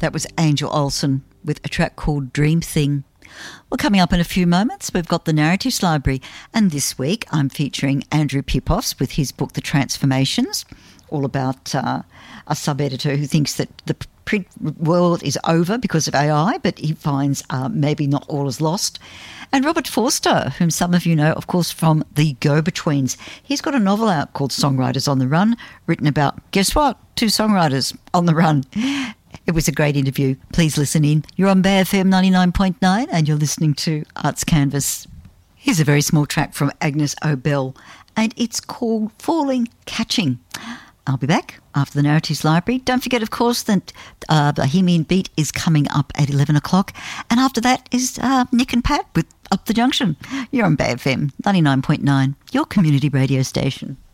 That was Angel Olsen with a track called Dream Thing. Well, coming up in a few moments, we've got the Narratives Library. And this week, I'm featuring Andrew Pipos with his book, The Transformations, all about a sub-editor who thinks that the print world is over because of AI, but he finds maybe not all is lost. And Robert Forster, whom some of you know, of course, from The Go-Betweens. He's got a novel out called Songwriters on the Run, written about, guess what, 2 songwriters on the run. It was a great interview. Please listen in. You're on Bay FM 99.9 and you're listening to Arts Canvas. Here's a very small track from Agnes Obel, and it's called Falling Catching. I'll be back after the Narratives Library. Don't forget, of course, that Bohemian Beat is coming up at 11 o'clock. And after that is Nick and Pat with Up the Junction. You're on Bay FM 99.9, your community radio station.